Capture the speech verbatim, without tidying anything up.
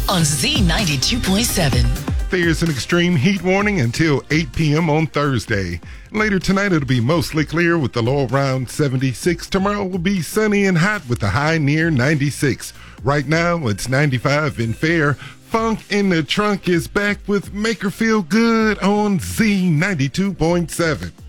on Z ninety-two point seven. There's an extreme heat warning until eight p.m. on Thursday. Later tonight, it'll be mostly clear with the low around seventy-six. Tomorrow will be sunny and hot with the high near ninety-six. Right now, it's ninety-five in Fair. Funk in the Trunk is back with Make Her Feel Good on Z ninety-two point seven.